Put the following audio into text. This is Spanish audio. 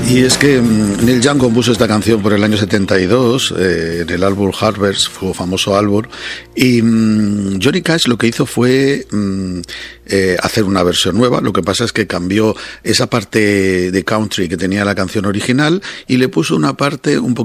Y es que Neil Young compuso esta canción por el año 72, en el álbum Harvest, su famoso álbum, y Johnny Cash lo que hizo fue hacer una versión nueva. Lo que pasa es que cambió esa parte de country que tenía la canción original y le puso una parte un poco